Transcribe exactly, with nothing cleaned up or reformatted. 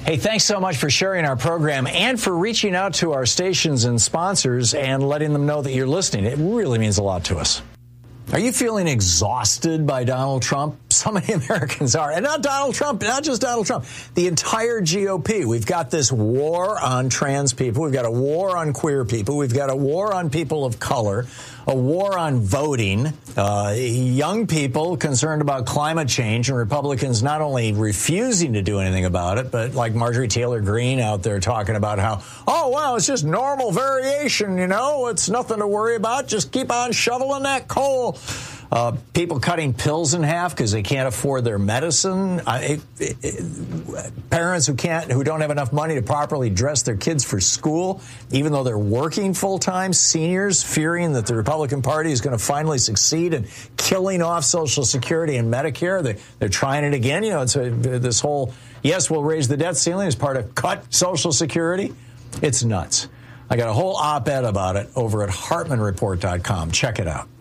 Hey, thanks so much for sharing our program and for reaching out to our stations and sponsors and letting them know that you're listening. It really means a lot to us. Are you feeling exhausted by Donald Trump? So many Americans are. And not Donald Trump, not just Donald Trump. The entire G O P. We've got this war on trans people. We've got a war on queer people. We've got a war on people of color. A war on voting. Uh, young people concerned about climate change, and Republicans not only refusing to do anything about it, but like Marjorie Taylor Greene out there talking about how, oh, well, it's just normal variation, you know, it's nothing to worry about. Just keep on shoveling that coal. Uh, people cutting pills in half because they can't afford their medicine. Uh, it, it, it, parents who can't, who don't have enough money to properly dress their kids for school, even though they're working full time. Seniors fearing that the Republican Party is going to finally succeed in killing off Social Security and Medicare. They, they're trying it again. You know, it's a, this whole, yes, we'll raise the debt ceiling as part of cut Social Security. It's nuts. I got a whole op-ed about it over at Hartman Report dot com. Check it out.